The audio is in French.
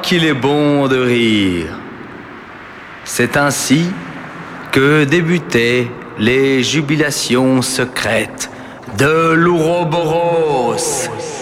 qu'il est bon de rire. C'est ainsi que débutaient les jubilations secrètes de l'Ouroboros.